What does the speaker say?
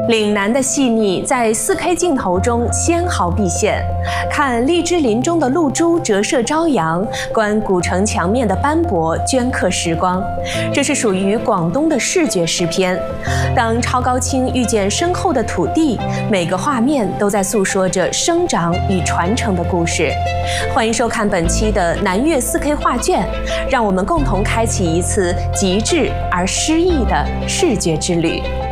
岭南的细腻在 4K 镜头中纤毫毕现，看荔枝林中的露珠折射朝阳，观古城墙面的斑驳镌刻时光。这是属于广东的视觉诗篇。当超高清遇见深厚的土地，每个画面都在诉说着生长与传承的故事。欢迎收看本期的南粤 4K 画卷，让我们共同开启一次极致而诗意的视觉之旅。